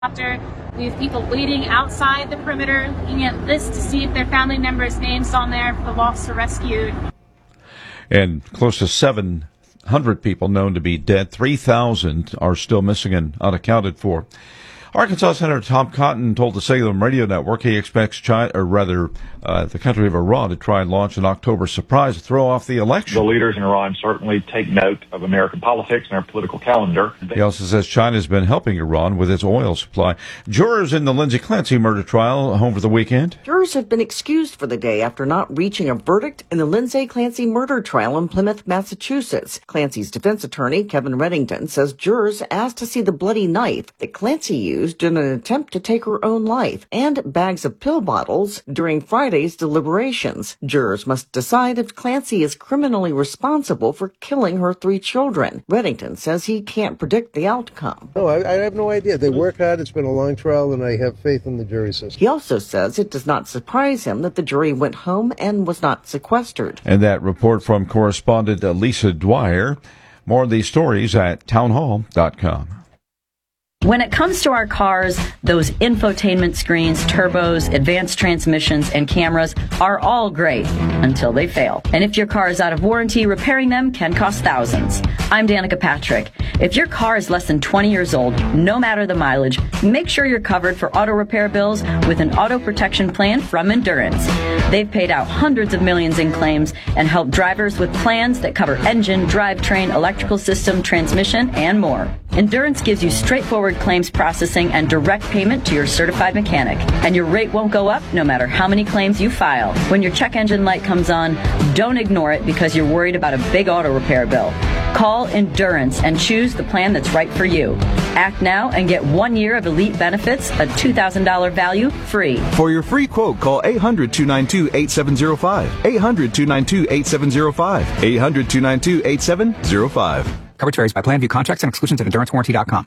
We have people waiting outside the perimeter, looking at lists to see if their family members' names on there for the lost or rescued. And close to 700 people known to be dead. 3,000 are still missing and unaccounted for. Arkansas Senator Tom Cotton told the Salem Radio Network he expects the country of Iran to try and launch an October surprise to throw off the election. The leaders in Iran certainly take note of American politics and our political calendar. He also says China has been helping Iran with its oil supply. Jurors in the Lindsay Clancy murder trial home for the weekend. Jurors have been excused for the day after not reaching a verdict in the Lindsay Clancy murder trial in Plymouth, Massachusetts. Clancy's defense attorney, Kevin Reddington, says jurors asked to see the bloody knife that Clancy used in an attempt to take her own life and bags of pill bottles during Friday's deliberations. Jurors must decide if Clancy is criminally responsible for killing her 3 children. Reddington says he can't predict the outcome. No, I have no idea. They work hard. It's been a long trial, and I have faith in the jury system. He also says it does not surprise him that the jury went home and was not sequestered. And that report from correspondent Lisa Dwyer. More of these stories at townhall.com. When it comes to our cars, those infotainment screens, turbos, advanced transmissions, and cameras are all great until they fail. And if your car is out of warranty, repairing them can cost thousands. I'm Danica Patrick. If your car is less than 20 years old, no matter the mileage, make sure you're covered for auto repair bills with an auto protection plan from Endurance. They've paid out hundreds of millions in claims and helped drivers with plans that cover engine, drivetrain, electrical system, transmission, and more. Endurance gives you straightforward claims processing and direct payment to your certified mechanic. And your rate won't go up no matter how many claims you file. When your check engine light comes on, don't ignore it because you're worried about a big auto repair bill. Call Endurance and choose the plan that's right for you. Act now and get 1 year of elite benefits, a $2,000 value, free. For your free quote, call 800-292-8705. 800-292-8705. 800-292-8705. Coverage varies by plan. View contracts and exclusions at EnduranceWarranty.com.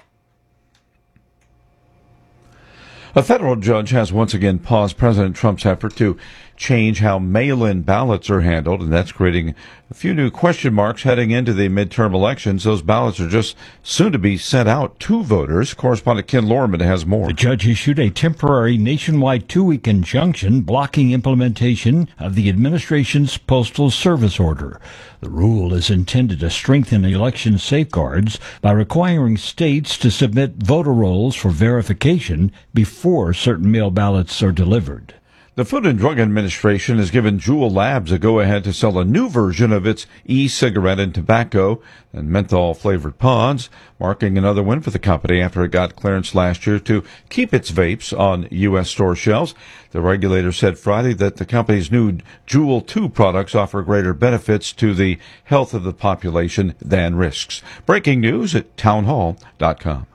A federal judge has once again paused President Trump's effort to change how mail-in ballots are handled, and that's creating a few new question marks heading into the midterm elections. Those ballots are just soon to be sent out to voters. Correspondent Ken Lorman has more. The judge issued a temporary nationwide 2-week injunction blocking implementation of the administration's Postal Service order. The rule is intended to strengthen election safeguards by requiring states to submit voter rolls for verification before certain mail ballots are delivered. The Food and Drug Administration has given Juul Labs a go-ahead to sell a new version of its e-cigarette and tobacco and menthol-flavored pods, marking another win for the company after it got clearance last year to keep its vapes on U.S. store shelves. The regulator said Friday that the company's new Juul 2 products offer greater benefits to the health of the population than risks. Breaking news at townhall.com.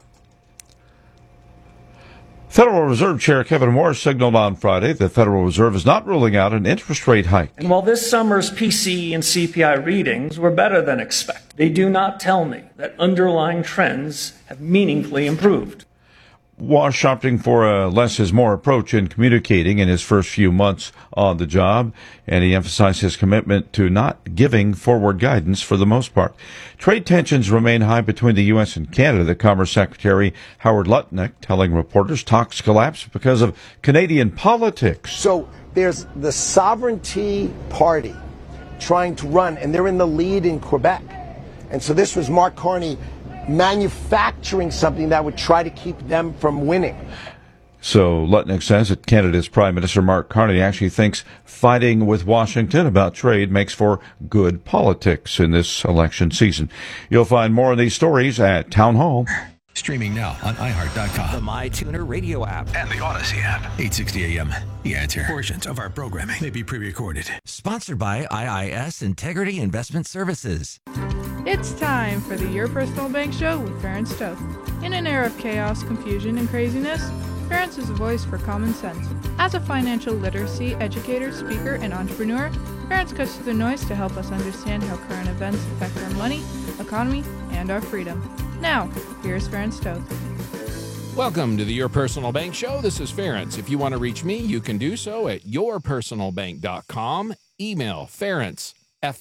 Federal Reserve Chair Kevin Warsh signaled on Friday the Federal Reserve is not ruling out an interest rate hike. And while this summer's PCE and CPI readings were better than expected, they do not tell me that underlying trends have meaningfully improved. Warsh opting for a less is more approach in communicating in his first few months on the job, and he emphasized his commitment to not giving forward guidance for the most part. Trade tensions remain high between the U.S. and Canada, the Commerce Secretary Howard Lutnick telling reporters talks collapsed because of Canadian politics. So there's the Sovereignty Party trying to run, and they're in the lead in Quebec. And so this was Mark Carney manufacturing something that would try to keep them from winning. So Lutnick says that Canada's Prime Minister Mark Carney actually thinks fighting with Washington about trade makes for good politics in this election season. You'll find more of these stories at Town Hall. Streaming now on iHeart.com, the MyTuner radio app, and the Odyssey app. 860 AM. The Answer. Portions of our programming may be pre-recorded. Sponsored by IIS Integrity Investment Services. It's time for the Your Personal Bank Show with Ferenc Toth. In an era of chaos, confusion, and craziness, Ferenc is a voice for common sense. As a financial literacy educator, speaker, and entrepreneur, Ferenc cuts through the noise to help us understand how current events affect our money, economy, and our freedom. Now, here's Ferenc Toth. Welcome to the Your Personal Bank Show. This is Ferenc. If you want to reach me, you can do so at yourpersonalbank.com. Email Ferenc,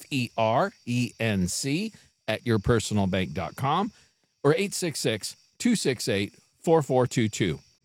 Ferenc, at yourpersonalbank.com or 866-268-4422.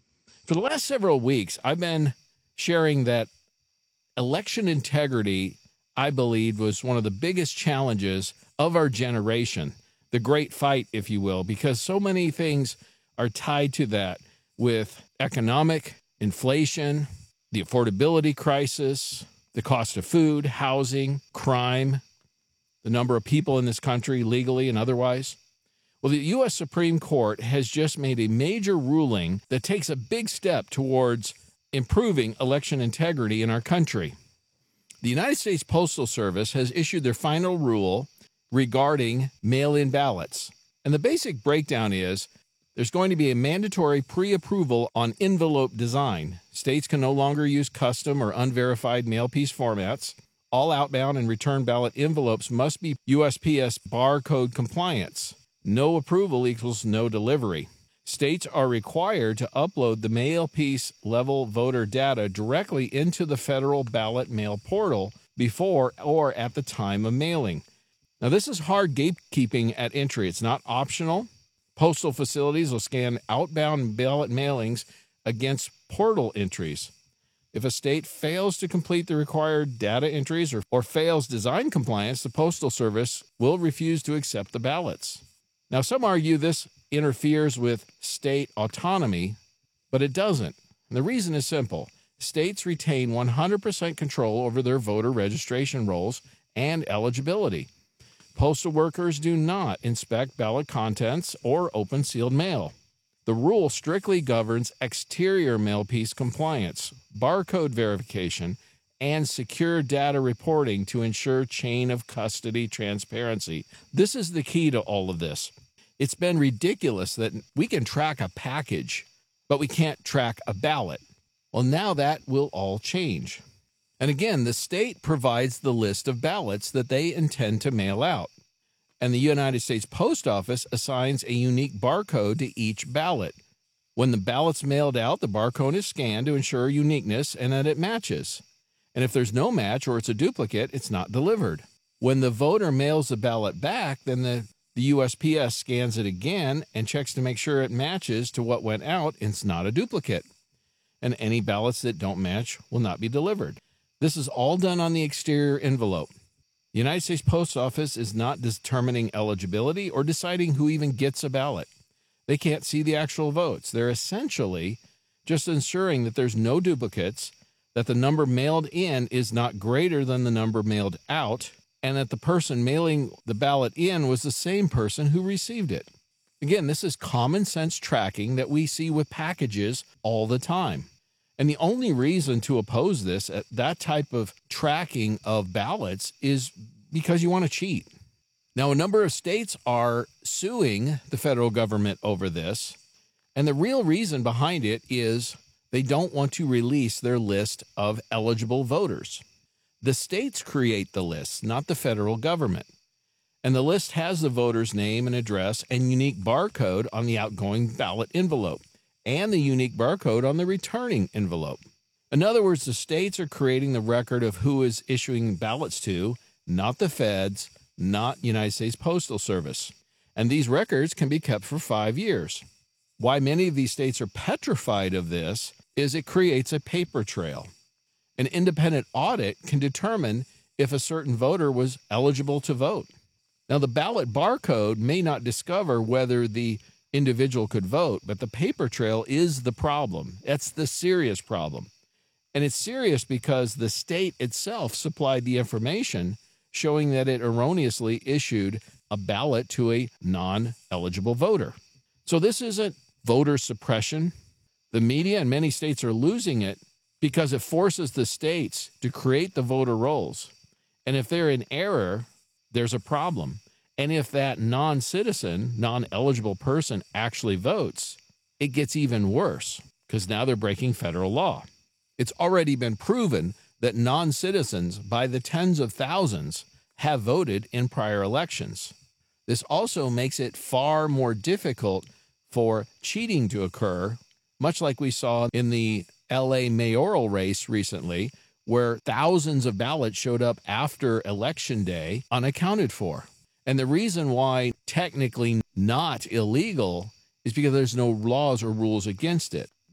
For the last several weeks, I've been sharing that election integrity, I believe, was one of the biggest challenges of our generation, the great fight, if you will, because so many things are tied to that, with economic inflation, the affordability crisis, the cost of food, housing, crime, the number of people in this country legally and otherwise. Well, the U.S. Supreme Court has just made a major ruling that takes a big step towards improving election integrity in our country. The United States Postal Service has issued their final rule regarding mail-in ballots. And the basic breakdown is there's going to be a mandatory pre-approval on envelope design. States can no longer use custom or unverified mail piece formats. All outbound and return ballot envelopes must be USPS barcode compliance. No approval equals no delivery. States are required to upload the mail piece level voter data directly into the federal ballot mail portal before or at the time of mailing. Now, this is hard gatekeeping at entry. It's not optional. Postal facilities will scan outbound ballot mailings against portal entries. If a state fails to complete the required data entries or fails design compliance, the Postal Service will refuse to accept the ballots. Now, some argue this interferes with state autonomy, but it doesn't. And the reason is simple. States retain 100% control over their voter registration rolls and eligibility. Postal workers do not inspect ballot contents or open sealed mail. The rule strictly governs exterior mail piece compliance, barcode verification, and secure data reporting to ensure chain of custody transparency. This is the key to all of this. It's been ridiculous that we can track a package, but we can't track a ballot. Well, now that will all change. And again, the state provides the list of ballots that they intend to mail out. And the United States Post Office assigns a unique barcode to each ballot. When the ballot's mailed out, the barcode is scanned to ensure uniqueness and that it matches. And if there's no match or it's a duplicate, it's not delivered. When the voter mails the ballot back, then the USPS scans it again and checks to make sure it matches to what went out and it's not a duplicate. And any ballots that don't match will not be delivered. This is all done on the exterior envelope. The United States Post Office is not determining eligibility or deciding who even gets a ballot. They can't see the actual votes. They're essentially just ensuring that there's no duplicates, that the number mailed in is not greater than the number mailed out, and that the person mailing the ballot in was the same person who received it. Again, this is common sense tracking that we see with packages all the time. And the only reason to oppose this, that type of tracking of ballots, is because you want to cheat. Now, a number of states are suing the federal government over this, and the real reason behind it is they don't want to release their list of eligible voters. The states create the lists, not the federal government. And the list has the voter's name and address and unique barcode on the outgoing ballot envelope, and the unique barcode on the returning envelope. In other words, the states are creating the record of who is issuing ballots to, not the feds, not United States Postal Service. And these records can be kept for 5 years. Why many of these states are petrified of this is it creates a paper trail. An independent audit can determine if a certain voter was eligible to vote. Now, the ballot barcode may not discover whether the individual could vote, but the paper trail is the problem. That's the serious problem. And it's serious because the state itself supplied the information showing that it erroneously issued a ballot to a non-eligible voter. So this isn't voter suppression. The media in many states are losing it because it forces the states to create the voter rolls. And if they're in error, there's a problem. And if that non-citizen, non-eligible person actually votes, it gets even worse because now they're breaking federal law. It's already been proven that non-citizens, by the tens of thousands, have voted in prior elections. This also makes it far more difficult for cheating to occur, much like we saw in the LA mayoral race recently, where thousands of ballots showed up after Election Day unaccounted for. And the reason why technically not illegal is because there's no laws or rules against it.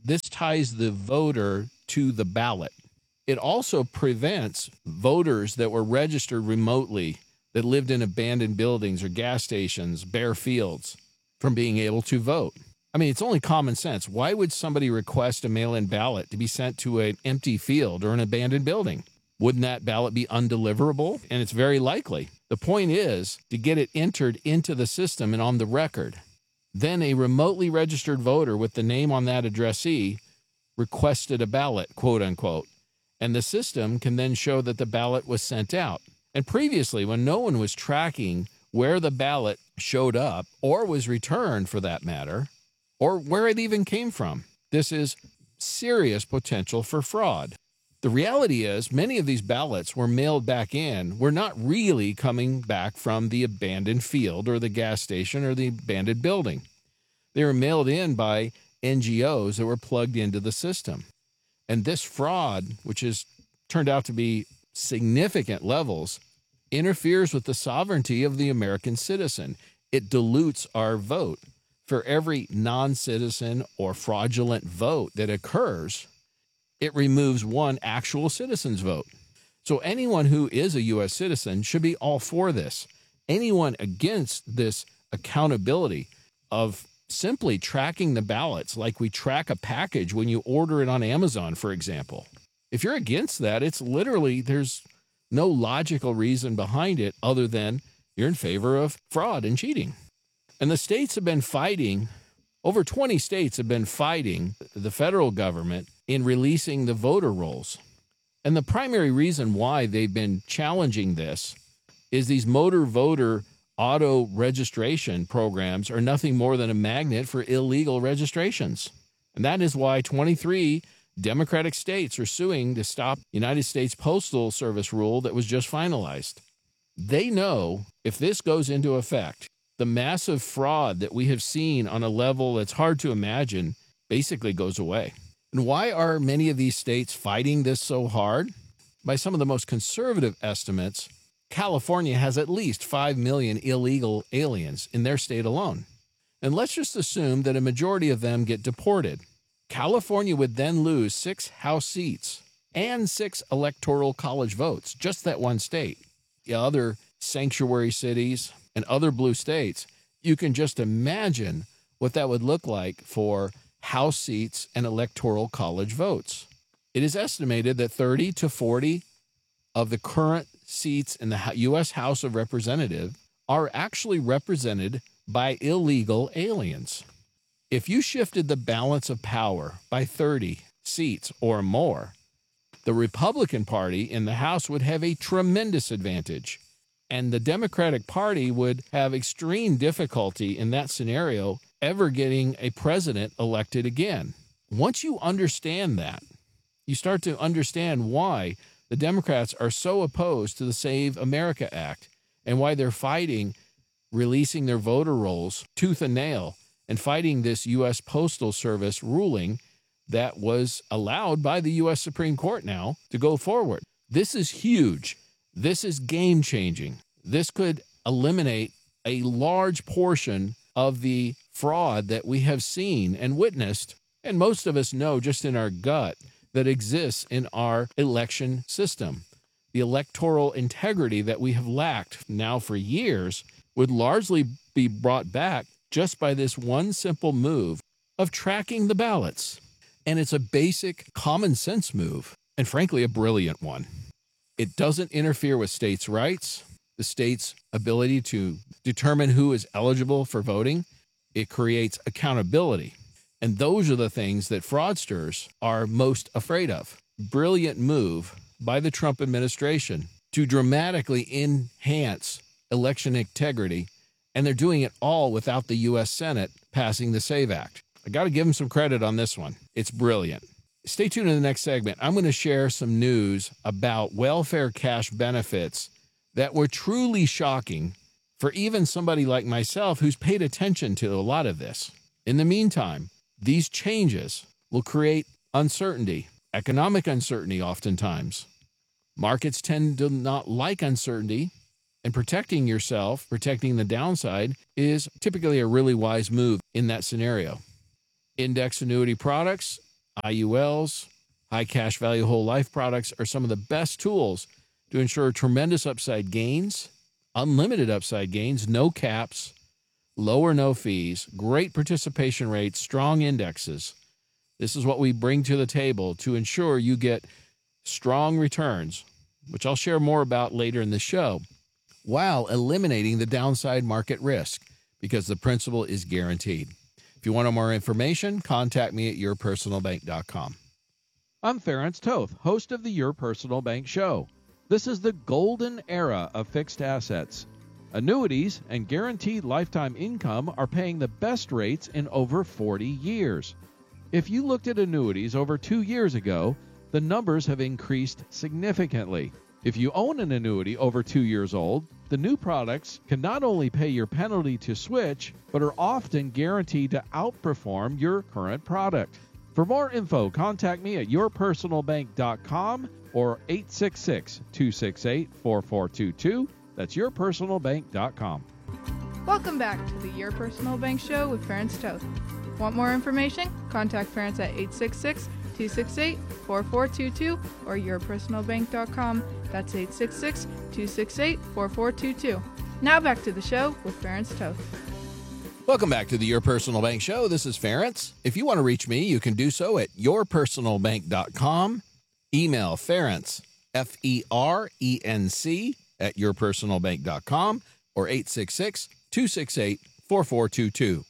this ties the voter to the ballot. It also prevents voters that were registered remotely, that lived in abandoned buildings or gas stations, bare fields, from being able to vote. I mean, it's only common sense. Why would somebody request a mail-in ballot to be sent to an empty field or an abandoned building? Wouldn't that ballot be undeliverable? And it's very likely. The point is to get it entered into the system and on the record. Then a remotely registered voter with the name on that addressee requested a ballot, quote unquote, and the system can then show that the ballot was sent out. And previously, when no one was tracking where the ballot showed up or was returned for that matter, or where it even came from, this is serious potential for fraud. The reality is many of these ballots were mailed back in, were not really coming back from the abandoned field or the gas station or the abandoned building. They were mailed in by NGOs that were plugged into the system. And this fraud, which has turned out to be significant levels, interferes with the sovereignty of the American citizen. It dilutes our vote. For every non-citizen or fraudulent vote that occurs, it removes one actual citizen's vote. So anyone who is a U.S. citizen should be all for this. Anyone against this accountability of simply tracking the ballots like we track a package when you order it on Amazon, for example. If you're against that, it's literally, there's no logical reason behind it other than you're in favor of fraud and cheating. And the states have been fighting, over 20 states have been fighting the federal government in releasing the voter rolls. And the primary reason why they've been challenging this is these motor voter auto registration programs are nothing more than a magnet for illegal registrations. And that is why 23 Democratic states are suing to stop United States Postal Service rule that was just finalized. They know if this goes into effect, the massive fraud that we have seen on a level that's hard to imagine basically goes away. And why are many of these states fighting this so hard? By some of the most conservative estimates, California has at least 5 million illegal aliens in their state alone. And let's just assume that a majority of them get deported. California would then lose 6 House seats and 6 electoral college votes, just that one state. The other sanctuary cities and other blue states, you can just imagine what that would look like for House seats and electoral college votes. It is estimated that 30 to 40 of the current seats in the U.S. House of Representatives are actually represented by illegal aliens. If you shifted the balance of power by 30 seats or more, the Republican Party in the House would have a tremendous advantage, and the Democratic Party would have extreme difficulty in that scenario ever getting a president elected again. Once you understand that, you start to understand why the Democrats are so opposed to the Save America Act and why they're fighting releasing their voter rolls tooth and nail and fighting this U.S. Postal Service ruling that was allowed by the U.S. Supreme Court now to go forward. This is huge. This is game-changing. This could eliminate a large portion of the fraud that we have seen and witnessed, and most of us know just in our gut, that exists in our election system. The electoral integrity that we have lacked now for years would largely be brought back just by this one simple move of tracking the ballots. And it's a basic common sense move, and frankly, a brilliant one. It doesn't interfere with states' rights, the state's ability to determine who is eligible for voting. It creates accountability. And those are the things that fraudsters are most afraid of. Brilliant move by the Trump administration to dramatically enhance election integrity, and they're doing it all without the U.S. Senate passing the SAVE Act. I got to give them some credit on this one. It's brilliant. Stay tuned in the next segment. I'm going to share some news about welfare cash benefits that were truly shocking for even somebody like myself who's paid attention to a lot of this. In the meantime, these changes will create uncertainty, economic uncertainty oftentimes. Markets tend to not like uncertainty, and protecting yourself, protecting the downside, is typically a really wise move in that scenario. Index annuity products IULs, high cash value whole life products are some of the best tools to ensure tremendous upside gains, unlimited upside gains, no caps, low or no fees, great participation rates, strong indexes. This is what we bring to the table to ensure you get strong returns, which I'll share more about later in the show, while eliminating the downside market risk, because the principal is guaranteed. If you want more information, contact me at yourpersonalbank.com. I'm Ference Toth, host of the Your Personal Bank Show. This is the golden era of fixed assets. Annuities and guaranteed lifetime income are paying the best rates in over 40 years. If you looked at annuities over 2 years ago, the numbers have increased significantly. If you own an annuity over 2 years old, the new products can not only pay your penalty to switch, but are often guaranteed to outperform your current product. For more info, contact me at yourpersonalbank.com or 866-268-4422. That's yourpersonalbank.com. Welcome back to the Your Personal Bank Show with Ference Toth. Want more information? Contact Ference at 866-268-4422 or yourpersonalbank.com. That's 866-268-4422. Now back to the show with Ference Toth. Welcome back to the Your Personal Bank Show. This is Ference. If you want to reach me, you can do so at yourpersonalbank.com. Email Ference, F-E-R-E-N-C, at yourpersonalbank.com or 866-268-4422.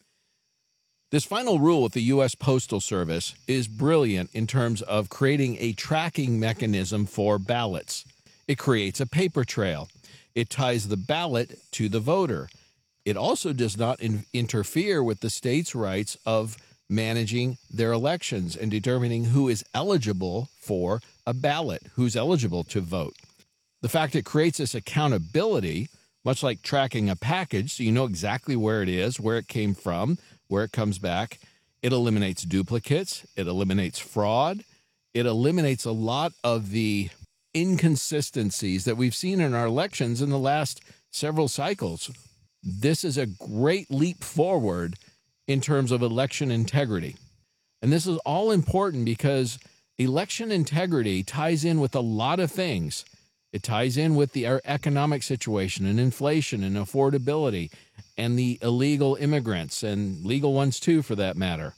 This final rule with the U.S. Postal Service is brilliant in terms of creating a tracking mechanism for ballots. It creates a paper trail. It ties the ballot to the voter. It also does not interfere with the state's rights of managing their elections and determining who is eligible for a ballot, who's eligible to vote. The fact it creates this accountability, much like tracking a package, so you know exactly where it is, where it came from, where it comes back. It eliminates duplicates. It eliminates fraud. It eliminates a lot of the inconsistencies that we've seen in our elections in the last several cycles. This is a great leap forward in terms of election integrity. And this is all important because election integrity ties in with a lot of things. It ties in with our economic situation and inflation and affordability and the illegal immigrants and legal ones too, for that matter.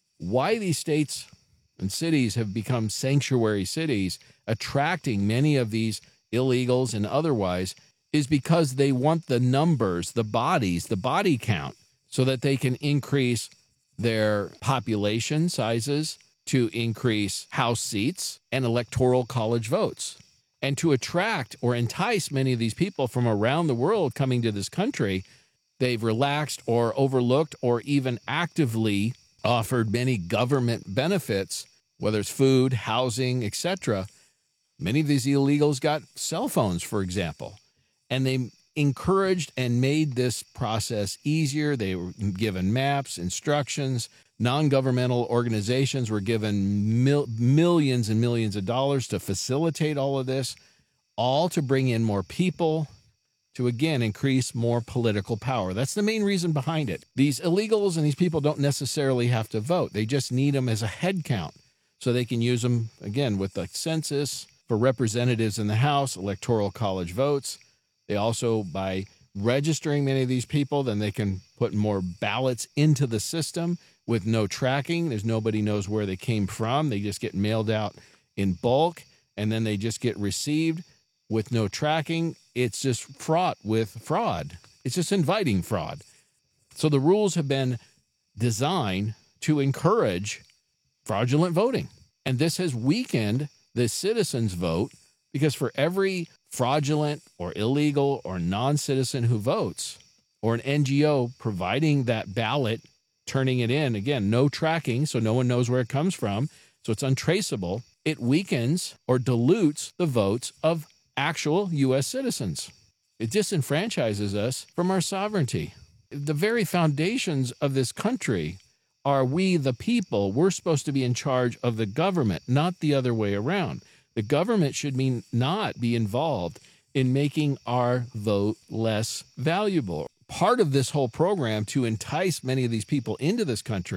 Why these states and cities have become sanctuary cities, attracting many of these illegals and otherwise, is because they want the numbers, the bodies, the body count, so that they can increase their population sizes, to increase House seats and electoral college votes. And to attract or entice many of these people from around the world coming to this country, they've relaxed or overlooked or even actively offered many government benefits, whether it's food, housing, etc. Many of these illegals got cell phones, for example, and they encouraged and made this process easier. They were given maps, instructions. Non-governmental organizations were given millions and millions of dollars to facilitate all of this, all to bring in more people, to again increase more political power. That's the main reason behind it. These illegals and these people don't necessarily have to vote. They just need them as a head count so they can use them, again, with the census for representatives in the House, electoral college votes. They also, by registering many of these people, then they can put more ballots into the system with no tracking. There's nobody knows where they came from. They just get mailed out in bulk, and then they just get received with no tracking. It's just fraught with fraud. It's just inviting fraud. So the rules have been designed to encourage fraudulent voting. And this has weakened the citizens' vote, because for every fraudulent or illegal or non-citizen who votes, or an NGO providing that ballot, turning it in, again, no tracking, so no one knows where it comes from, so it's untraceable, it weakens or dilutes the votes of actual U.S. citizens. It disenfranchises us from our sovereignty. The very foundations of this country are we, the people. We're supposed to be in charge of the government, not the other way around. The government should not be involved in making our vote less valuable. Part of this whole program to entice many of these people into this country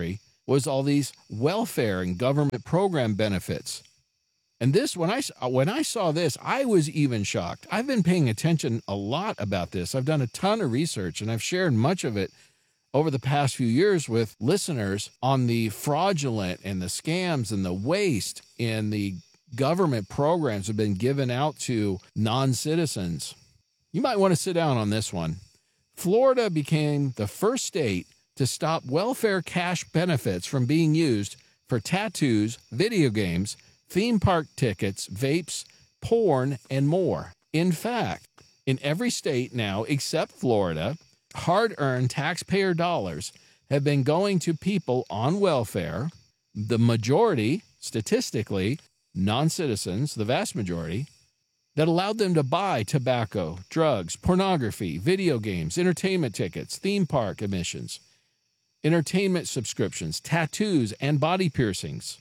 was all these welfare and government program benefits. And this, when I saw this, I was even shocked. I've been paying attention a lot about this. I've done a ton of research, and I've shared much of it over the past few years with listeners on the fraudulent and the scams and the waste in the government programs that have been given out to non-citizens. You might want to sit down on this one. Florida became the first state to stop welfare cash benefits from being used for tattoos, video games, theme park tickets, vapes, porn, and more. In fact, in every state now except Florida, hard-earned taxpayer dollars have been going to people on welfare, the majority, statistically, non-citizens, the vast majority, that allowed them to buy tobacco, drugs, pornography, video games, entertainment tickets, theme park admissions, entertainment subscriptions, tattoos and body piercings,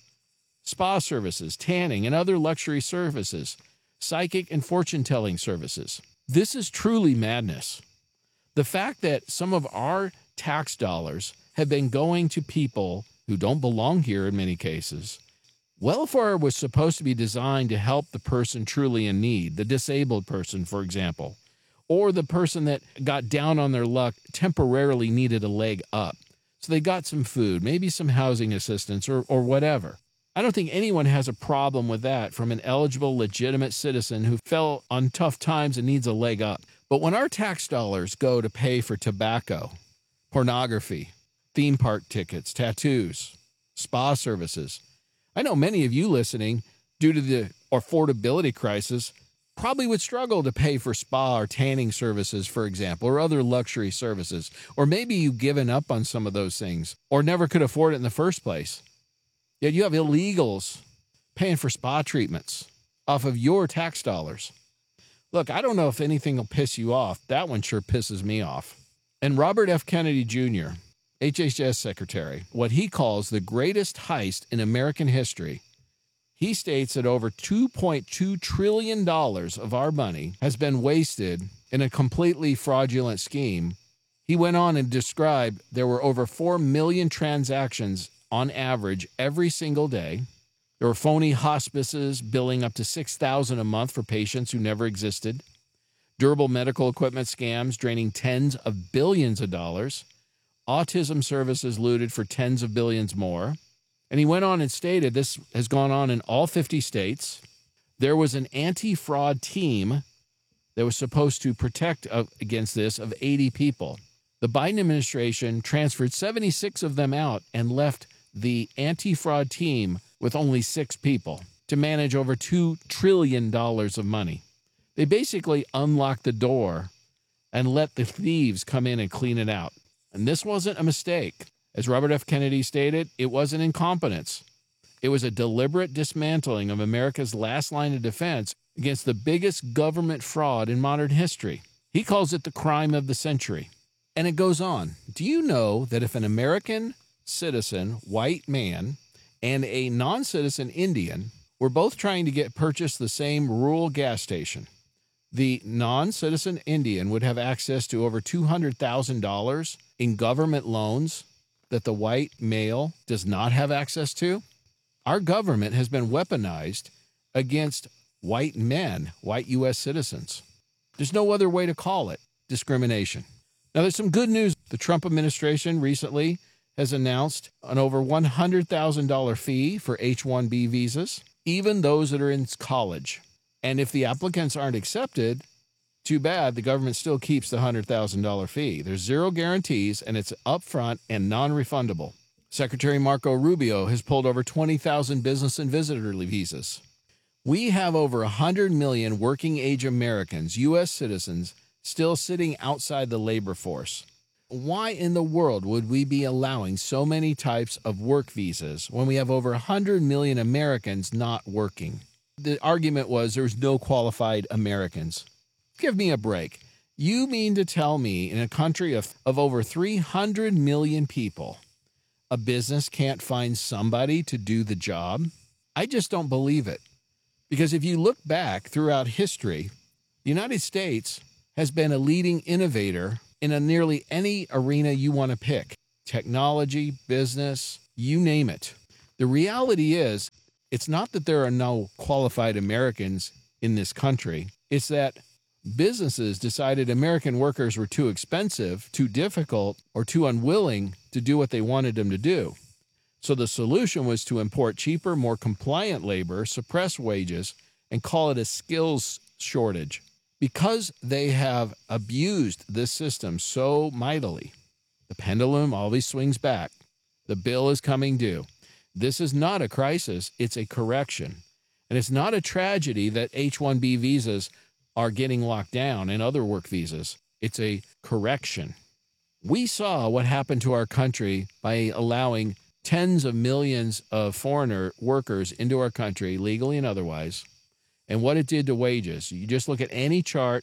spa services, tanning, and other luxury services, psychic and fortune-telling services. This is truly madness. The fact that some of our tax dollars have been going to people who don't belong here in many cases. Welfare was supposed to be designed to help the person truly in need, the disabled person, for example, or the person that got down on their luck, temporarily needed a leg up. So they got some food, maybe some housing assistance or whatever. I don't think anyone has a problem with that from an eligible, legitimate citizen who fell on tough times and needs a leg up. But when our tax dollars go to pay for tobacco, pornography, theme park tickets, tattoos, spa services, I know many of you listening, due to the affordability crisis, probably would struggle to pay for spa or tanning services, for example, or other luxury services. Or maybe you've given up on some of those things or never could afford it in the first place. Yet you have illegals paying for spa treatments off of your tax dollars. Look, I don't know if anything will piss you off. That one sure pisses me off. And Robert F. Kennedy Jr., HHS Secretary, what he calls the greatest heist in American history, he states that over $2.2 trillion of our money has been wasted in a completely fraudulent scheme. He went on and described there were over 4 million transactions on average every single day. There were phony hospices billing up to $6,000 a month for patients who never existed. Durable medical equipment scams draining tens of billions of dollars. Autism services looted for tens of billions more. And he went on and stated this has gone on in all 50 states. There was an anti-fraud team that was supposed to protect against this of 80 people. The Biden administration transferred 76 of them out and left the anti-fraud team with only 6 people to manage over $2 trillion of money. They basically unlocked the door and let the thieves come in and clean it out. And this wasn't a mistake. As Robert F. Kennedy stated, it wasn't incompetence. It was a deliberate dismantling of America's last line of defense against the biggest government fraud in modern history. He calls it the crime of the century. And it goes on. Do you know that if an American citizen, white man, and a non-citizen Indian were both trying to purchase the same rural gas station, the non-citizen Indian would have access to over $200,000 in government loans that the white male does not have access to? Our government has been weaponized against white men, white U.S. citizens. There's no other way to call it discrimination. Now, there's some good news. The Trump administration recently has announced an over $100,000 fee for H-1B visas, even those that are in college. And if the applicants aren't accepted, too bad, the government still keeps the $100,000 fee. There's zero guarantees, and it's upfront and non-refundable. Secretary Marco Rubio has pulled over 20,000 business and visitor visas. We have over 100 million working-age Americans, U.S. citizens, still sitting outside the labor force. Why in the world would we be allowing so many types of work visas when we have over 100 million Americans not working? The argument was there's no qualified Americans. Give me a break. You mean to tell me in a country of over 300 million people, a business can't find somebody to do the job? I just don't believe it. Because if you look back throughout history, the United States has been a leading innovator in nearly any arena you want to pick. Technology, business, you name it. The reality is, it's not that there are no qualified Americans in this country. It's that businesses decided American workers were too expensive, too difficult, or too unwilling to do what they wanted them to do. So the solution was to import cheaper, more compliant labor, suppress wages, and call it a skills shortage. Because they have abused this system so mightily, the pendulum always swings back. The bill is coming due. This is not a crisis, it's a correction. And it's not a tragedy that H-1B visas are getting locked down and other work visas. It's a correction. We saw what happened to our country by allowing tens of millions of foreigner workers into our country, legally and otherwise, and what it did to wages. You just look at any chart,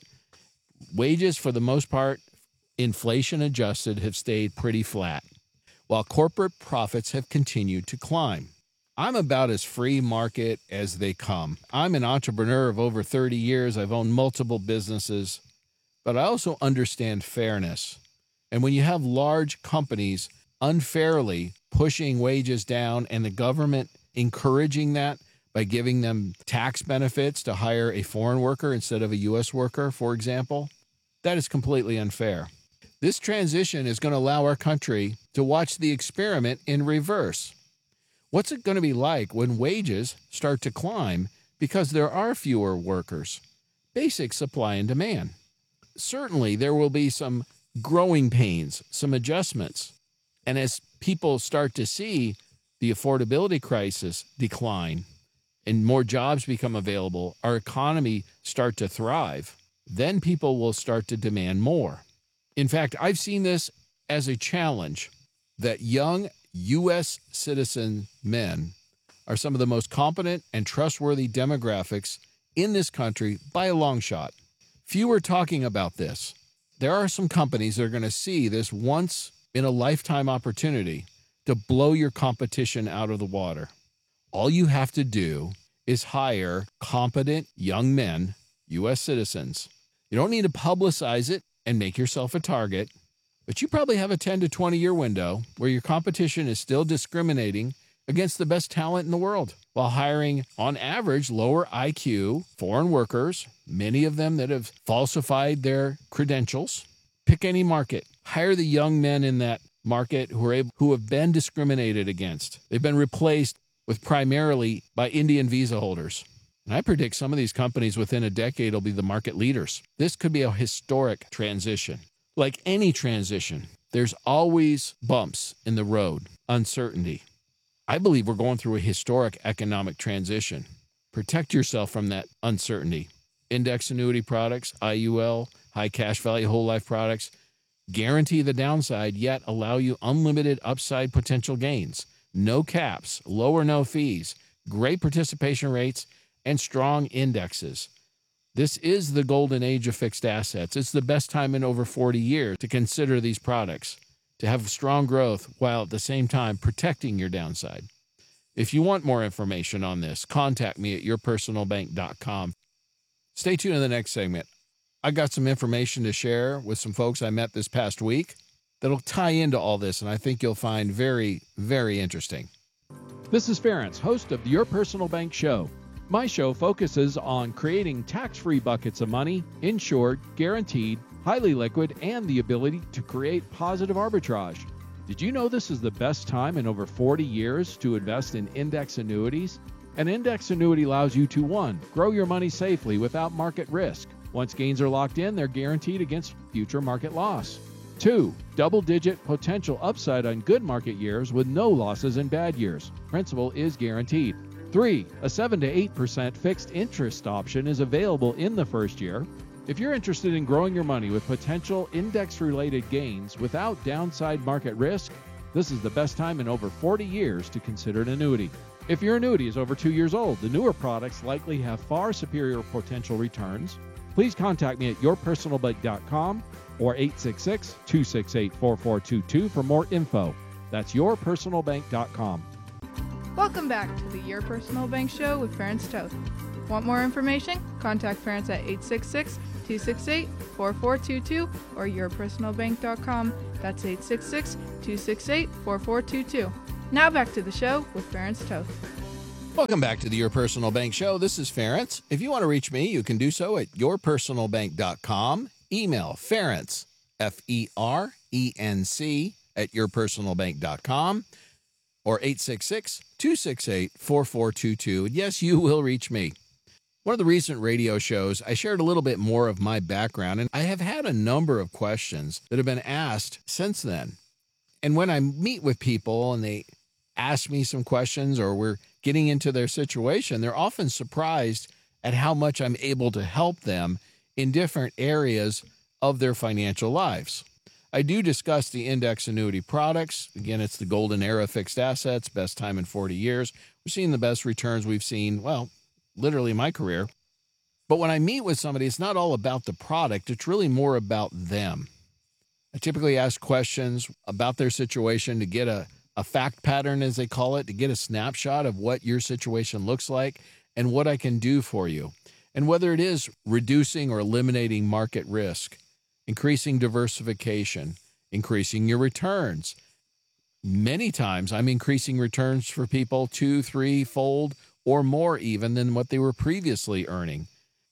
wages for the most part, inflation adjusted, have stayed pretty flat, while corporate profits have continued to climb. I'm about as free market as they come. I'm an entrepreneur of over 30 years. I've owned multiple businesses, but I also understand fairness. And when you have large companies unfairly pushing wages down and the government encouraging that by giving them tax benefits to hire a foreign worker instead of a U.S. worker, for example, that is completely unfair. This transition is going to allow our country to watch the experiment in reverse. What's it going to be like when wages start to climb because there are fewer workers? Basic supply and demand. Certainly, there will be some growing pains, some adjustments. And as people start to see the affordability crisis decline and more jobs become available, our economy start to thrive, then people will start to demand more. In fact, I've seen this as a challenge that young U.S. citizen men are some of the most competent and trustworthy demographics in this country by a long shot. Few are talking about this. There are some companies that are going to see this once in a lifetime opportunity to blow your competition out of the water. All you have to do is hire competent young men, U.S. citizens. You don't need to publicize it and make yourself a target, but you probably have a 10 to 20 year window where your competition is still discriminating against the best talent in the world while hiring, on average, lower IQ foreign workers, many of them that have falsified their credentials. Pick any market. Hire the young men in that market who have been discriminated against. They've been replaced with primarily by Indian visa holders. And I predict some of these companies within a decade will be the market leaders. This could be a historic transition. Like any transition, there's always bumps in the road, uncertainty. I believe we're going through a historic economic transition. Protect yourself from that uncertainty. Index annuity products, IUL, high cash value whole life products, guarantee the downside, yet allow you unlimited upside potential gains. No caps, low or no fees, great participation rates, and strong indexes. This is the golden age of fixed assets. It's the best time in over 40 years to consider these products, to have strong growth while at the same time protecting your downside. If you want more information on this, contact me at yourpersonalbank.com. Stay tuned in the next segment. I got some information to share with some folks I met this past week that'll tie into all this, and I think you'll find very, very interesting. This is Ference, host of the Your Personal Bank Show. My show focuses on creating tax-free buckets of money, insured, guaranteed, highly liquid, and the ability to create positive arbitrage. Did you know this is the best time in over 40 years to invest in index annuities? An index annuity allows you to 1. Grow your money safely without market risk. Once gains are locked in, they're guaranteed against future market loss. 2. Double-digit potential upside on good market years with no losses in bad years. Principal is guaranteed. 3. A 7 to 8% fixed interest option is available in the first year. If you're interested in growing your money with potential index-related gains without downside market risk, this is the best time in over 40 years to consider an annuity. If your annuity is over 2 years old, the newer products likely have far superior potential returns. Please contact me at yourpersonalbank.com or 866-268-4422 for more info. That's yourpersonalbank.com. Welcome back to the Your Personal Bank Show with Ference Toth. Want more information? Contact Ference at 866-268-4422 or yourpersonalbank.com. That's 866-268-4422. Now back to the show with Ference Toth. Welcome back to the Your Personal Bank Show. This is Ference. If you want to reach me, you can do so at yourpersonalbank.com. Email Ference, F-E-R-E-N-C, at yourpersonalbank.com, or 866-268-4422. And yes, you will reach me. One of the recent radio shows, I shared a little bit more of my background, and I have had a number of questions that have been asked since then. And when I meet with people and they ask me some questions or we're getting into their situation, they're often surprised at how much I'm able to help them in different areas of their financial lives. I do discuss the index annuity products. Again, it's the golden era of fixed assets, best time in 40 years. We're seeing the best returns we've seen, well, literally my career. But when I meet with somebody, it's not all about the product. It's really more about them. I typically ask questions about their situation to get a fact pattern, as they call it, to get a snapshot of what your situation looks like and what I can do for you. And whether it is reducing or eliminating market risk, increasing diversification, increasing your returns. Many times I'm increasing returns for people 2, 3-fold or more even than what they were previously earning.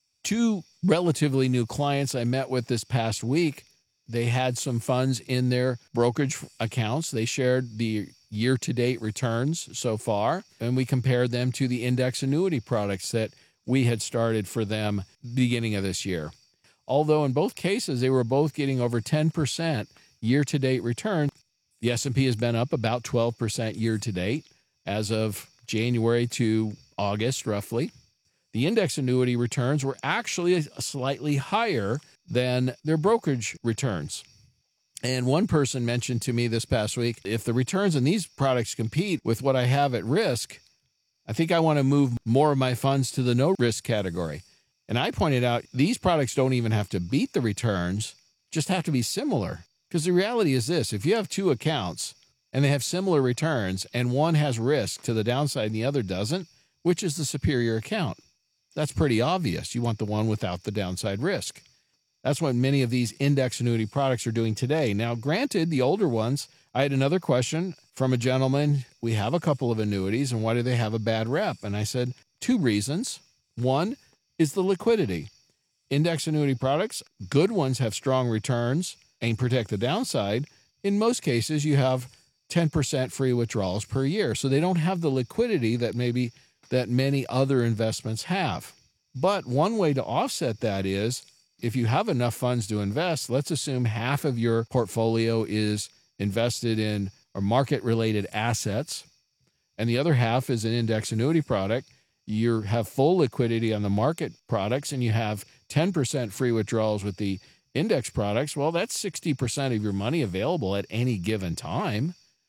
2 relatively new clients I met with this past week, they had some funds in their brokerage accounts. They shared the year-to-date returns so far, and we compared them to the index annuity products that we had started for them beginning of this year. Although in both cases, they were both getting over 10% year-to-date return. The S&P has been up about 12% year-to-date as of January to August, roughly. The index annuity returns were actually slightly higher than their brokerage returns. And one person mentioned to me this past week, if the returns in these products compete with what I have at risk, I think I want to move more of my funds to the no risk category. And I pointed out these products don't even have to beat the returns, just have to be similar. Because the reality is this, if you have 2 accounts and they have similar returns and one has risk to the downside and the other doesn't, which is the superior account? That's pretty obvious. You want the one without the downside risk. That's what many of these index annuity products are doing today. Now, granted, the older ones, I had another question from a gentleman. We have a couple of annuities, and why do they have a bad rep? And I said, 2 reasons. One is the liquidity. Index annuity products, good ones have strong returns and protect the downside. In most cases, you have 10% free withdrawals per year. So they don't have the liquidity that many other investments have. But one way to offset that is, if you have enough funds to invest, let's assume half of your portfolio is invested in or market-related assets, and the other half is an index annuity product. You have full liquidity on the market products, and you have 10% free withdrawals with the index products. Well, that's 60% of your money available at any given time.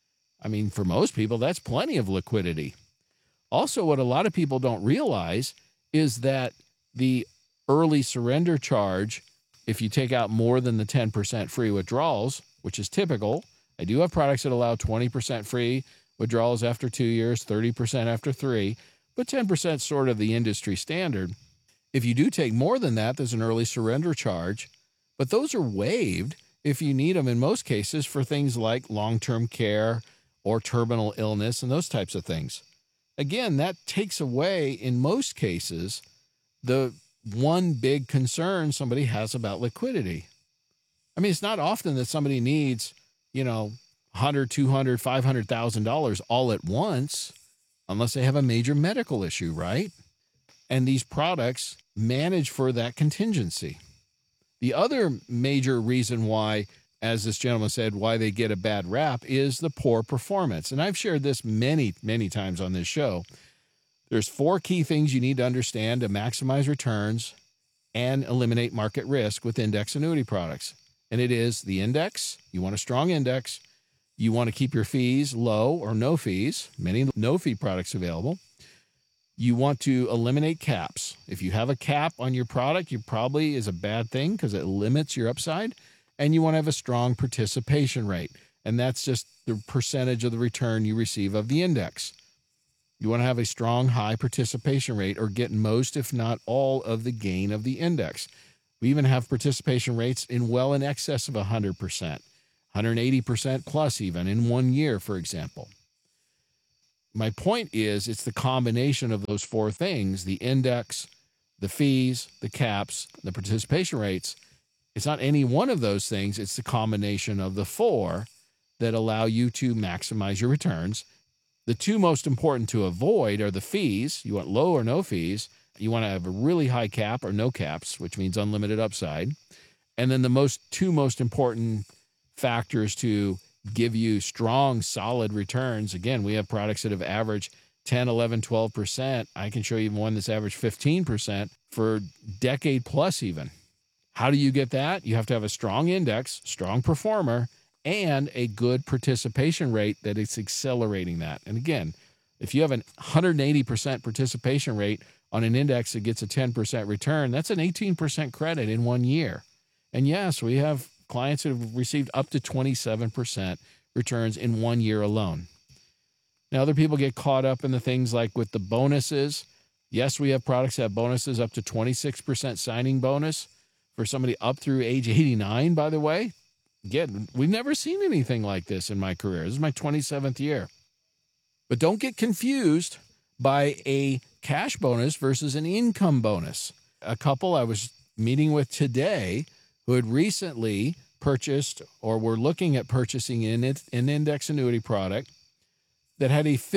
I mean, for most people, that's plenty of liquidity. Also, what a lot of people don't realize is that the early surrender charge, if you take out more than the 10% free withdrawals, which is typical. I do have products that allow 20% free withdrawals after 2 years, 30% after 3, but 10% is sort of the industry standard. If you do take more than that, there's an early surrender charge, but those are waived if you need them in most cases for things like long-term care or terminal illness and those types of things. Again, that takes away, in most cases, the one big concern somebody has about liquidity. I mean, it's not often that somebody needs, $100, $200, $500,000 all at once, unless they have a major medical issue, right? And these products manage for that contingency. The other major reason why, as this gentleman said, why they get a bad rap is the poor performance. And I've shared this many, many times on this show. There's 4 key things you need to understand to maximize returns and eliminate market risk with index annuity products. And it is the index. You want a strong index. You want to keep your fees low or no fees. Many no-fee products available. You want to eliminate caps. If you have a cap on your product, it probably is a bad thing because it limits your upside. And you want to have a strong participation rate. And that's just the percentage of the return you receive of the index. You want to have a strong, high participation rate or get most, if not all, of the gain of the index. We even have participation rates in well in excess of 100%, 180% plus even in 1 year, for example. my point is it's the combination of those four things, the index, the fees, the caps, the participation rates. It's not any one of those things. It's the combination of the four that allow you to maximize your returns. The two most important to avoid are the fees. You want low or no fees. You want to have a really high cap or no caps, which means unlimited upside. And then the two most important factors to give you strong, solid returns. Again, we have products that have averaged 10, 11, 12%. I can show you one that's averaged 15% for decade plus even. How do you get that? You have to have a strong index, strong performer, and a good participation rate that is accelerating that. And again, if you have an 180% participation rate on an index that gets a 10% return, that's an 18% credit in 1 year. And yes, we have clients that have received up to 27% returns in 1 year alone. Now, other people get caught up in the things like with the bonuses. Yes, we have products that have bonuses up to 26% signing bonus for somebody up through age 89, by the way. Again, we've never seen anything like this in my career. This is my 27th year. But don't get confused by a cash bonus versus an income bonus. A couple I was meeting with today who had recently purchased or were looking at purchasing an index annuity product that had a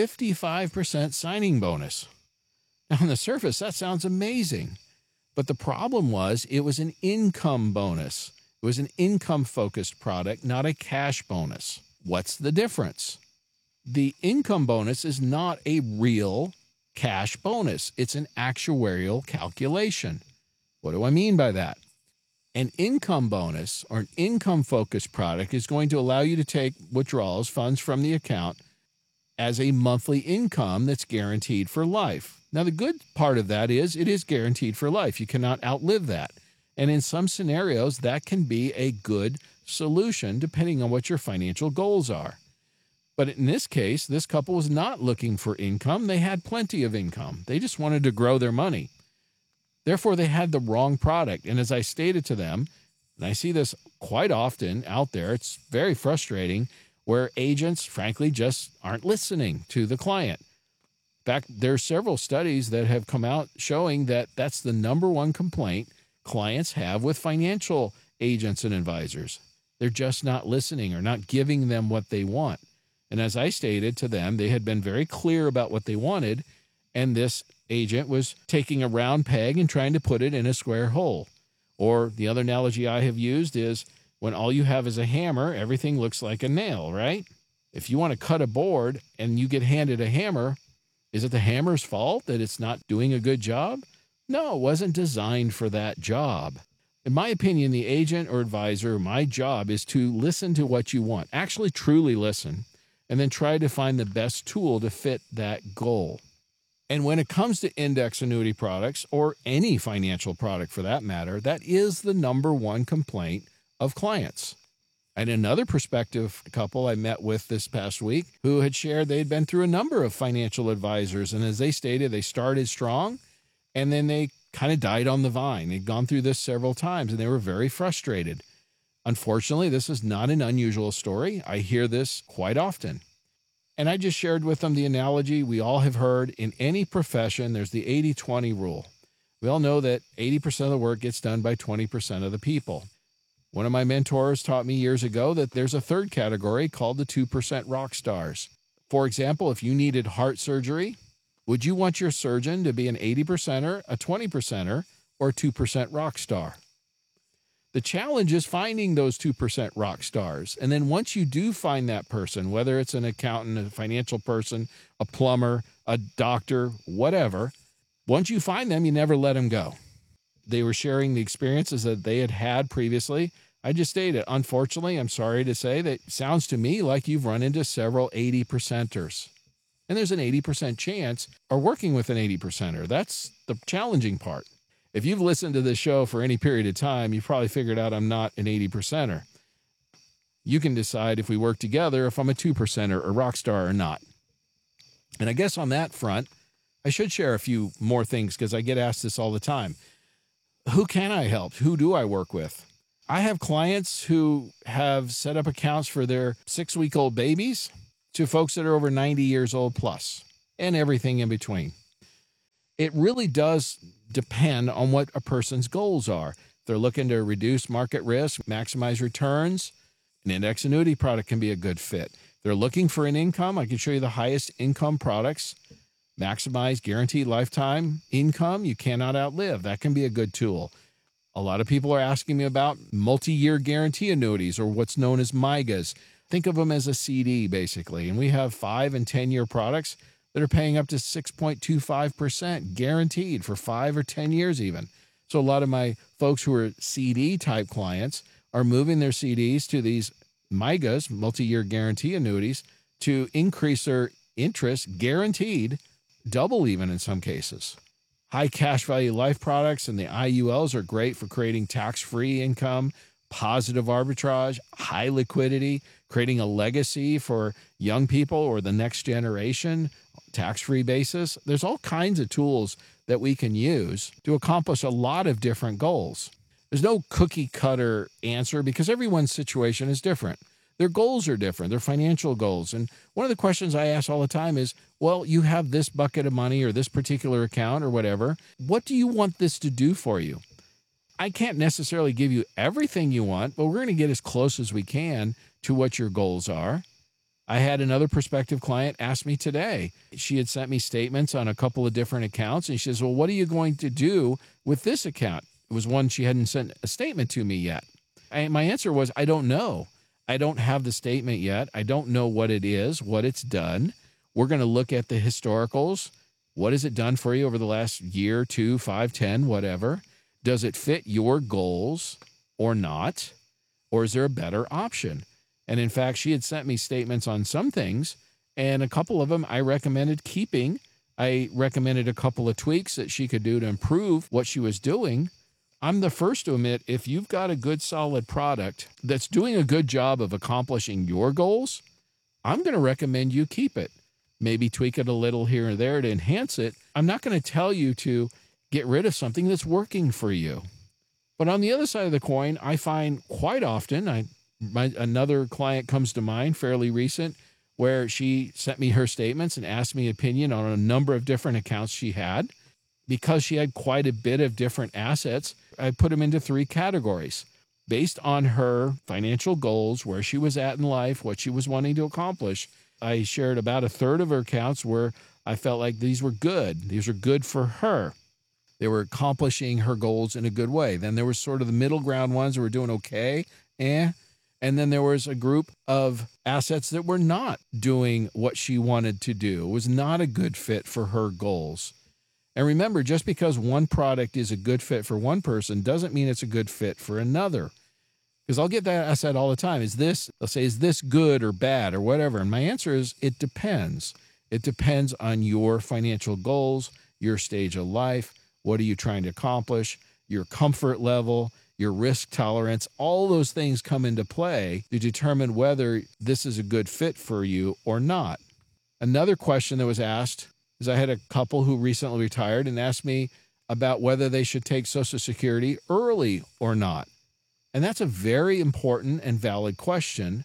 55% signing bonus. Now, on the surface, that sounds amazing. But the problem was it was an income bonus. It was an income-focused product, not a cash bonus. What's the difference? The income bonus is not a real cash bonus. It's an actuarial calculation. What do I mean by that? An income bonus or an income-focused product is going to allow you to take withdrawals, funds from the account, as a monthly income that's guaranteed for life. Now, the good part of that is it is guaranteed for life. You cannot outlive that. And in some scenarios, that can be a good solution depending on what your financial goals are. But in this case, this couple was not looking for income. They had plenty of income. They just wanted to grow their money. Therefore, they had the wrong product. And as I stated to them, and I see this quite often out there, it's very frustrating, where agents, frankly, just aren't listening to the client. In fact, there are several studies that have come out showing that that's the number one complaint clients have with financial agents and advisors. They're just not listening or not giving them what they want. And as I stated to them, they had been very clear about what they wanted, and this agent was taking a round peg and trying to put it in a square hole. Or the other analogy I have used is when all you have is a hammer, everything looks like a nail, right? If you want to cut a board and you get handed a hammer, is it the hammer's fault that it's not doing a good job? No, it wasn't designed for that job. In my opinion, the agent or advisor, my job is to listen to what you want, actually truly listen, and then try to find the best tool to fit that goal. And when it comes to index annuity products, or any financial product for that matter, that is the number one complaint of clients. And another prospective couple I met with this past week who had shared they'd been through a number of financial advisors. And as they stated, they started strong and then they kind of died on the vine. They'd gone through this several times and they were very frustrated. Unfortunately, this is not an unusual story. I hear this quite often. And I just shared with them the analogy we all have heard in any profession. There's the 80-20 rule. We all know that 80% of the work gets done by 20% of the people. One of my mentors taught me years ago that there's a third category called the 2% rock stars. For example, if you needed heart surgery, would you want your surgeon to be an 80%er, a 20%er, or a 2% rock star? The challenge is finding those 2% rock stars. And then once you do find that person, whether it's an accountant, a financial person, a plumber, a doctor, whatever, once you find them, you never let them go. They were sharing the experiences that they had had previously. I just stated, unfortunately, I'm sorry to say that it sounds to me like you've run into several 80%ers. And there's an 80% chance of working with an 80%er. That's the challenging part. If you've listened to this show for any period of time, you've probably figured out I'm not an 80%er. You can decide if we work together if I'm a 2%er or rock star or not. And I guess on that front, I should share a few more things because I get asked this all the time. Who can I help? Who do I work with? I have clients who have set up accounts for their 6-week-old babies to folks that are over 90 years old plus. and everything in between. It really does depend on what a person's goals are. If they're looking to reduce market risk, maximize returns, an index annuity product can be a good fit. If they're looking for an income, I can show you the highest income products. Maximize guaranteed lifetime income you cannot outlive. That can be a good tool. A lot of people are asking me about multi-year guarantee annuities, or what's known as MYGAs. Think of them as a CD, basically. And we have 5 and 10-year products that are paying up to 6.25% guaranteed for 5 or 10 years even. So a lot of my folks who are CD-type clients are moving their CDs to these MYGAs, multi-year guarantee annuities, to increase their interest guaranteed, double even in some cases. High cash value life products and the IULs are great for creating tax-free income, positive arbitrage, high liquidity, creating a legacy for young people or the next generation, tax-free basis. There's all kinds of tools that we can use to accomplish a lot of different goals. There's no cookie-cutter answer because everyone's situation is different. Their goals are different, their financial goals. And one of the questions I ask all the time is, well, you have this bucket of money or this particular account or whatever. What do you want this to do for you? I can't necessarily give you everything you want, but we're going to get as close as we can to what your goals are. I had another prospective client ask me today. She had sent me statements on a couple of different accounts, and she says, well, what are you going to do with this account? It was one she hadn't sent a statement to me yet. My answer was, I don't know. I don't have the statement yet. I don't know what it is, what it's done. We're going to look at the historicals. What has it done for you over the last year, 2, 5, 10, whatever? Does it fit your goals or not? Or is there a better option? And in fact, she had sent me statements on some things, and a couple of them I recommended keeping. I recommended a couple of tweaks that she could do to improve what she was doing. I'm the first to admit, if you've got a good, solid product that's doing a good job of accomplishing your goals, I'm going to recommend you keep it. Maybe tweak it a little here and there to enhance it. I'm not going to tell you to get rid of something that's working for you. But on the other side of the coin, I find quite often, another client comes to mind, fairly recent, where she sent me her statements and asked me opinion on a number of different accounts she had. Because she had quite a bit of different assets, I put them into 3 categories. Based on her financial goals, where she was at in life, what she was wanting to accomplish, I shared about a third of her accounts where I felt like these were good. These were good for her. They were accomplishing her goals in a good way. Then there was sort of the middle ground ones who were doing okay, and then there was a group of assets that were not doing what she wanted to do. It was not a good fit for her goals. And remember, just because one product is a good fit for one person doesn't mean it's a good fit for another. Because I'll get that asked that all the time. Is this good or bad or whatever? And my answer is, it depends. It depends on your financial goals, your stage of life, what are you trying to accomplish, your comfort level, your risk tolerance. All those things come into play to determine whether this is a good fit for you or not. Another question that was asked is I had a couple who recently retired and asked me about whether they should take Social Security early or not. And that's a very important and valid question.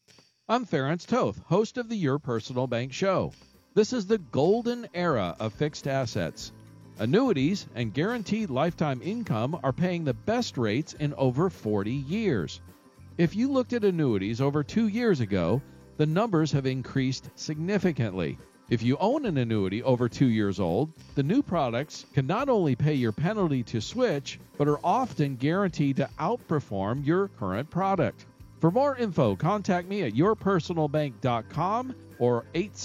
I'm Ference Toth, host of the Your Personal Bank Show. This is the golden era of fixed assets. Annuities and guaranteed lifetime income are paying the best rates in over 40 years. If you looked at annuities over 2 years ago, the numbers have increased significantly. If you own an annuity over 2 years old, the new products can not only pay your penalty to switch, but are often guaranteed to outperform your current product. For more info, contact me at yourpersonalbank.com or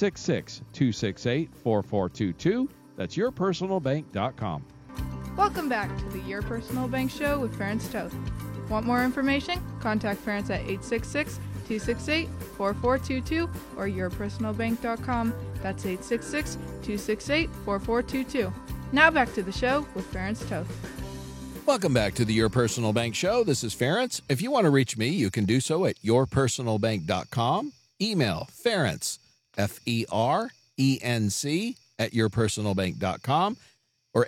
866-268-4422. That's yourpersonalbank.com. Welcome back to the Your Personal Bank Show with Ference Toth. Want more information? Contact Ference at 866-268-4422 or yourpersonalbank.com. That's 866-268-4422. Now back to the show with Ference Toth. Welcome back to the Your Personal Bank Show. This is Ference. If you want to reach me, you can do so at yourpersonalbank.com. Email Ference, F-E-R-E-N-C, at yourpersonalbank.com or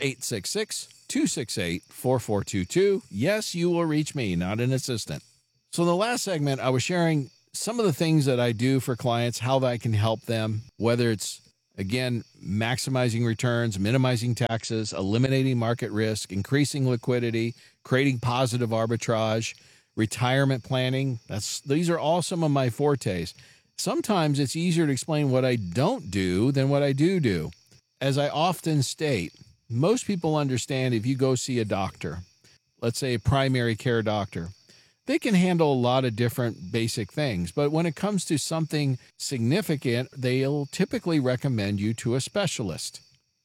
866-268-4422. Yes, you will reach me, not an assistant. So in the last segment, I was sharing some of the things that I do for clients, how I can help them, whether it's Again, maximizing returns, minimizing taxes, eliminating market risk, increasing liquidity, creating positive arbitrage, retirement planning. These are all some of my fortes. Sometimes it's easier to explain what I don't do than what I do. As I often state, most people understand if you go see a doctor, let's say a primary care doctor, they can handle a lot of different basic things. But when it comes to something significant, they'll typically recommend you to a specialist.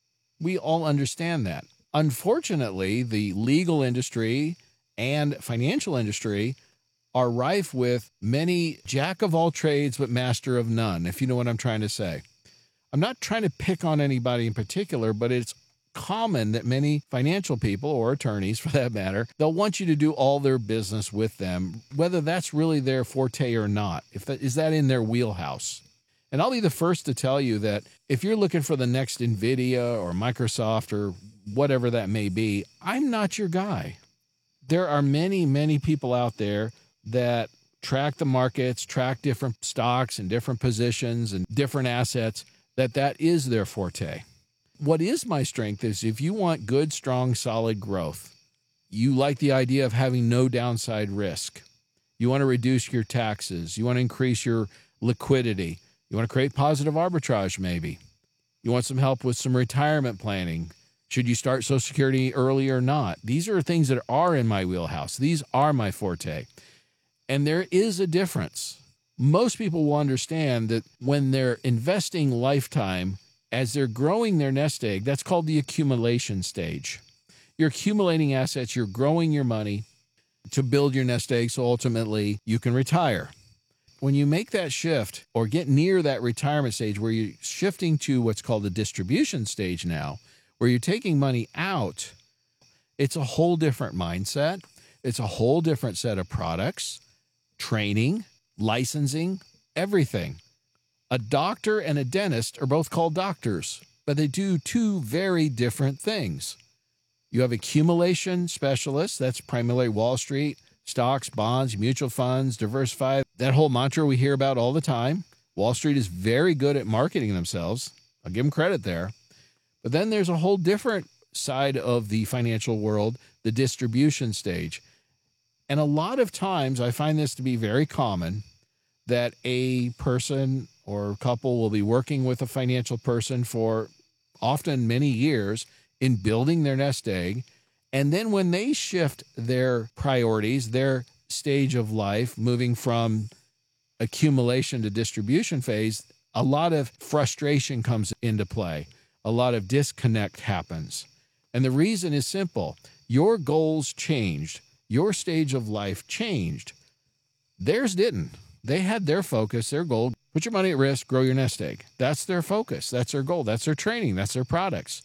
We all understand that. Unfortunately, the legal industry and financial industry are rife with many jack of all trades but master of none, if you know what I'm trying to say. I'm not trying to pick on anybody in particular, but it's common that many financial people, or attorneys for that matter, they'll want you to do all their business with them, whether that's really their forte or not. Is that in their wheelhouse? And I'll be the first to tell you that if you're looking for the next NVIDIA or Microsoft or whatever that may be, I'm not your guy. There are many, many people out there that track the markets, track different stocks and different positions and different assets, that is their forte. What is my strength is if you want good, strong, solid growth, you like the idea of having no downside risk, you want to reduce your taxes, you want to increase your liquidity, you want to create positive arbitrage maybe, you want some help with some retirement planning, should you start Social Security early or not? These are things that are in my wheelhouse. These are my forte. And there is a difference. Most people will understand that when they're investing lifetime, as they're growing their nest egg, that's called the accumulation stage. You're accumulating assets, you're growing your money to build your nest egg so ultimately you can retire. When you make that shift or get near that retirement stage where you're shifting to what's called the distribution stage now, where you're taking money out, it's a whole different mindset. It's a whole different set of products, training, licensing, everything. A doctor and a dentist are both called doctors, but they do two very different things. You have accumulation specialists, that's primarily Wall Street, stocks, bonds, mutual funds, diversified, that whole mantra we hear about all the time. Wall Street is very good at marketing themselves. I'll give them credit there. But then there's a whole different side of the financial world, the distribution stage. And a lot of times I find this to be very common that a person or couple will be working with a financial person for often many years in building their nest egg. And then when they shift their priorities, their stage of life, moving from accumulation to distribution phase, a lot of frustration comes into play. A lot of disconnect happens. And the reason is simple. Your goals changed. Your stage of life changed. Theirs didn't. They had their focus, their goal. Put your money at risk, grow your nest egg. That's their focus. That's their goal. That's their training. That's their products.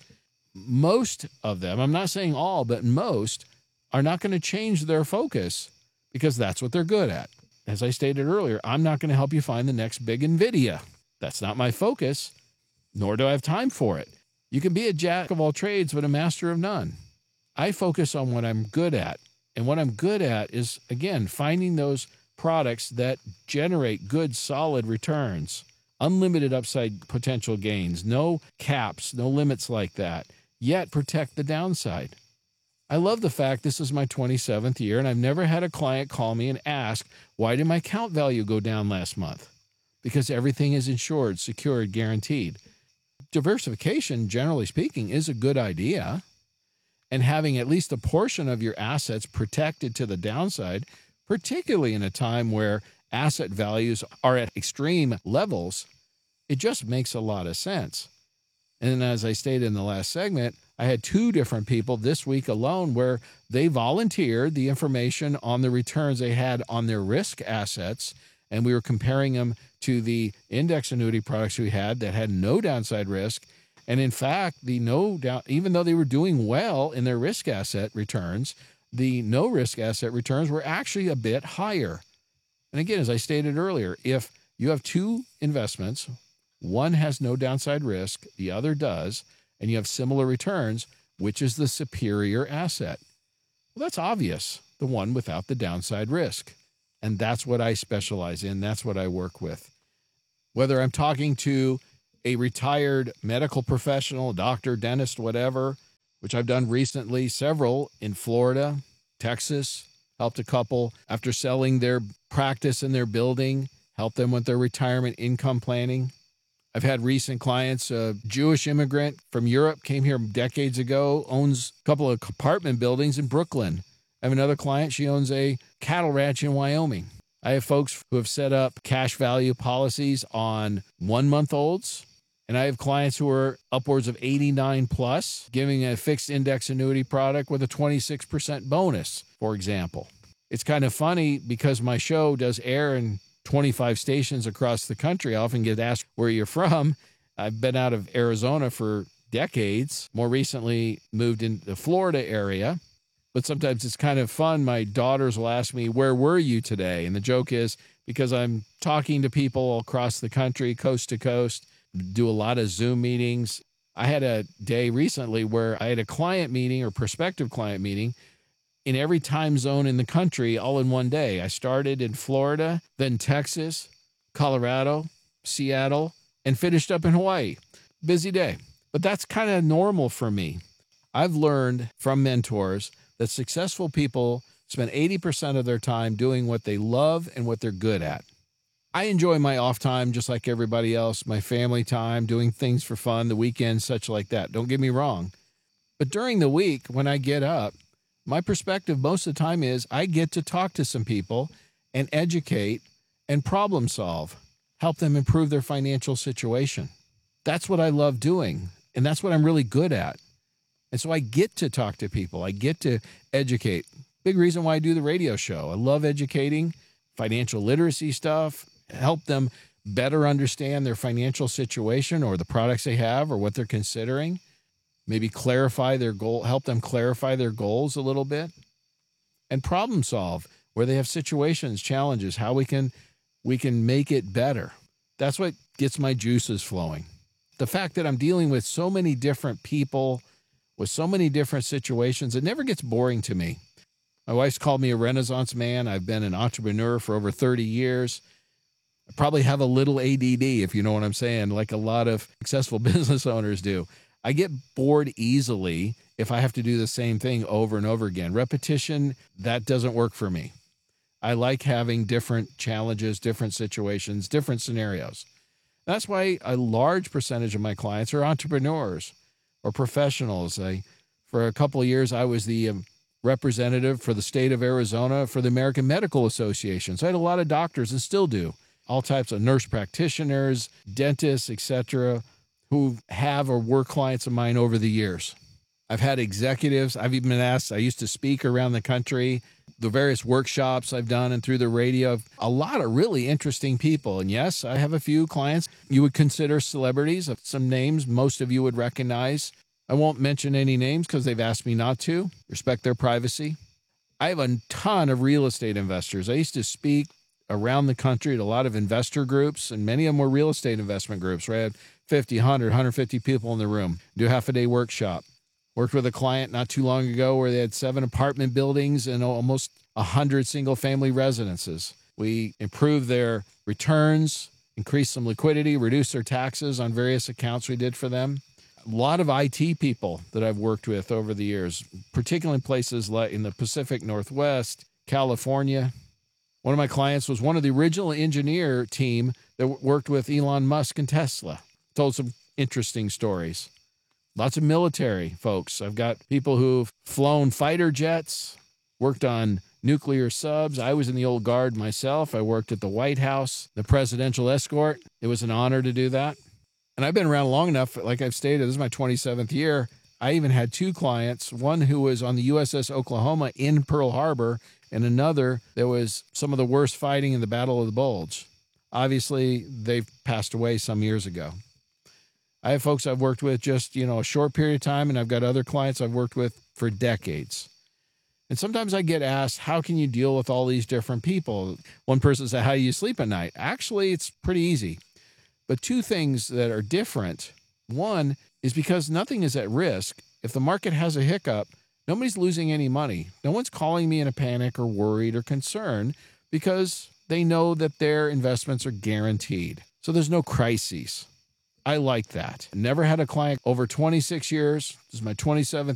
Most of them, I'm not saying all, but most are not going to change their focus because that's what they're good at. As I stated earlier, I'm not going to help you find the next big NVIDIA. That's not my focus, nor do I have time for it. You can be a jack of all trades, but a master of none. I focus on what I'm good at. And what I'm good at is, again, finding those products that generate good, solid returns, unlimited upside potential gains, no caps, no limits like that, yet protect the downside. I love the fact this is my 27th year, and I've never had a client call me and ask, why did my account value go down last month? Because everything is insured, secured, guaranteed. Diversification, generally speaking, is a good idea. And having at least a portion of your assets protected to the downside, particularly in a time where asset values are at extreme levels, it just makes a lot of sense. And as I stated in the last segment, I had 2 different people this week alone where they volunteered the information on the returns they had on their risk assets, and we were comparing them to the index annuity products we had that had no downside risk. And in fact, even though they were doing well in their risk asset returns, the no risk asset returns were actually a bit higher. And again, as I stated earlier, if you have 2 investments, one has no downside risk, the other does, and you have similar returns, which is the superior asset? Well, that's obvious, the one without the downside risk. And that's what I specialize in. That's what I work with. Whether I'm talking to a retired medical professional, doctor, dentist, whatever, which I've done recently, several in Florida, Texas, helped a couple after selling their practice in their building, helped them with their retirement income planning. I've had recent clients, a Jewish immigrant from Europe, came here decades ago, owns a couple of apartment buildings in Brooklyn. I have another client, she owns a cattle ranch in Wyoming. I have folks who have set up cash value policies on 1-month-olds. And I have clients who are upwards of 89 plus, giving a fixed index annuity product with a 26% bonus, for example. It's kind of funny because my show does air in 25 stations across the country. I often get asked where you're from. I've been out of Arizona for decades. More recently, moved in the Florida area. But sometimes it's kind of fun. My daughters will ask me, where were you today? And the joke is because I'm talking to people across the country, coast to coast, do a lot of Zoom meetings. I had a day recently where I had a client meeting or prospective client meeting in every time zone in the country all in one day. I started in Florida, then Texas, Colorado, Seattle, and finished up in Hawaii. Busy day. But that's kind of normal for me. I've learned from mentors that successful people spend 80% of their time doing what they love and what they're good at. I enjoy my off time just like everybody else, my family time, doing things for fun, the weekends, such like that. Don't get me wrong. But during the week, when I get up, my perspective most of the time is I get to talk to some people and educate and problem solve, help them improve their financial situation. That's what I love doing, and that's what I'm really good at. And so I get to talk to people. I get to educate. Big reason why I do the radio show. I love educating, financial literacy stuff, help them better understand their financial situation or the products they have or what they're considering. Maybe clarify their goal, help them clarify their goals a little bit. And problem solve where they have situations, challenges, how we can make it better. That's what gets my juices flowing. The fact that I'm dealing with so many different people with so many different situations, it never gets boring to me. My wife's called me a Renaissance man. I've been an entrepreneur for over 30 years. I probably have a little ADD, if you know what I'm saying, like a lot of successful business owners do. I get bored easily if I have to do the same thing over and over again. Repetition, that doesn't work for me. I like having different challenges, different situations, different scenarios. That's why a large percentage of my clients are entrepreneurs or professionals. For a couple of years, I was the representative for the state of Arizona for the American Medical Association. So I had a lot of doctors and still do. All types of nurse practitioners, dentists, etc., who have or were clients of mine over the years. I've had executives. I've even been asked, I used to speak around the country, the various workshops I've done and through the radio. A lot of really interesting people. And yes, I have a few clients you would consider celebrities, some names most of you would recognize. I won't mention any names because they've asked me not to. Respect their privacy. I have a ton of real estate investors. I used to speak around the country at a lot of investor groups, and many of them were real estate investment groups where I had 50, 100, 150 people in the room. Do a half-a-day workshop. Worked with a client not too long ago where they had 7 apartment buildings and almost 100 single-family residences. We improved their returns, increased some liquidity, reduced their taxes on various accounts we did for them. A lot of IT people that I've worked with over the years, particularly in places like in the Pacific Northwest, California. One of my clients was one of the original engineer team that worked with Elon Musk and Tesla. Told some interesting stories. Lots of military folks. I've got people who've flown fighter jets, worked on nuclear subs. I was in the old guard myself. I worked at the White House, the presidential escort. It was an honor to do that. And I've been around long enough, like I've stated, this is my 27th year. I even had 2 clients, one who was on the USS Oklahoma in Pearl Harbor, and another that was some of the worst fighting in the Battle of the Bulge. Obviously, they've passed away some years ago. I have folks I've worked with just, a short period of time, and I've got other clients I've worked with for decades. And sometimes I get asked, how can you deal with all these different people? One person said, how do you sleep at night? Actually, it's pretty easy. But 2 things that are different. One is because nothing is at risk. If the market has a hiccup, nobody's losing any money. No one's calling me in a panic or worried or concerned because they know that their investments are guaranteed. So there's no crises. I like that. Never had a client over 26 years. This is my 27th